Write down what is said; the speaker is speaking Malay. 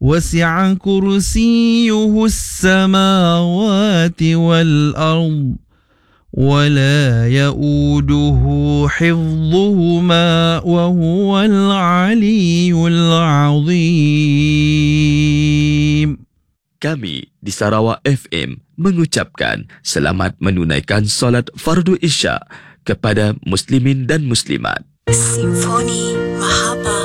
وسع كرسيه السماوات والأرض ولا يؤوده حفظهما وهو العلي العظيم. Kami di Sarawak FM mengucapkan selamat menunaikan solat fardu Isya kepada muslimin dan muslimat. Simfoni Mahaba.